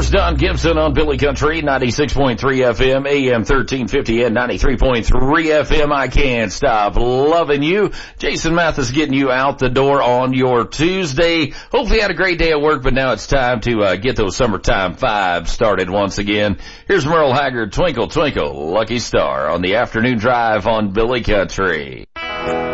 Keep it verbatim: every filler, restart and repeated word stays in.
Here's Don Gibson on Billy Country, ninety-six point three F M, A M thirteen fifty and ninety-three point three F M. I can't stop loving you. Jason Mathis getting you out the door on your Tuesday. Hopefully you had a great day at work, but now it's time to uh, get those summertime vibes started once again. Here's Merle Haggard, Twinkle, Twinkle, Lucky Star on the afternoon drive on Billy Country.